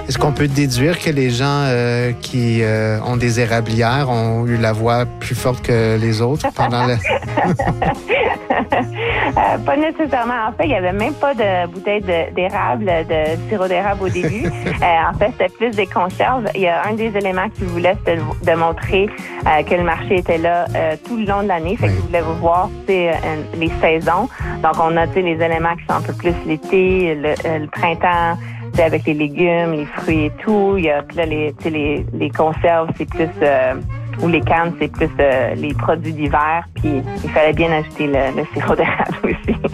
Est-ce qu'on peut déduire que les gens qui ont des érablières ont eu la voix plus forte que les autres pendant le... Pas nécessairement. En fait, il n'y avait même pas de bouteille d'érable, de sirop d'érable au début. En fait, c'était plus des conserves. Il y a un des éléments qu'ils voulaient, c'était de montrer que le marché était là tout le long de l'année. Fait qu'ils voulaient voir les saisons. Donc, on a les éléments qui sont un peu plus l'été, le printemps, avec les légumes, les fruits et tout. Il y a là, les conserves, c'est plus... ou les cannes, c'est plus les produits d'hiver. Puis, il fallait bien ajouter le sirop d'érable aussi.